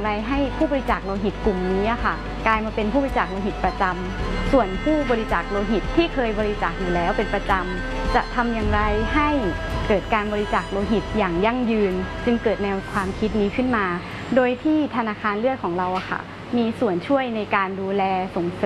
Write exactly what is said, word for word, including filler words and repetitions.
ไรให้ผู้บริจาคโลหิตกลุ่มนี้ค่ะกลายมาเป็นผู้บริจาคโลหิตประจำส่วนผู้บริจาคโลหิตที่เคยบริจาคอยู่แล้วเป็นประจำจะทำอย่างไรให้เกิดการบริจาคโลหิตอย่างยั่งยืนจึงเกิดแนวความคิดนี้ขึ้นมาโดยที่ธนาคารเลือดของเราอะค่ะมีส่วนช่วยในการดูแลส่งเสริม